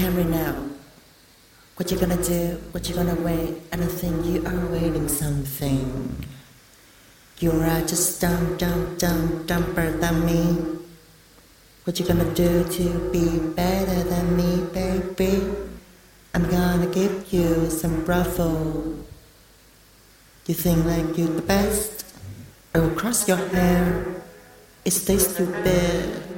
Camry now. What you gonna do? What you gonna wait? I don't think you are waiting something. You are just dumper than me. What you gonna do to be better than me, baby? I'm gonna give you some ruffle. You think like you're the best? I will cross your hair. It stays stupid.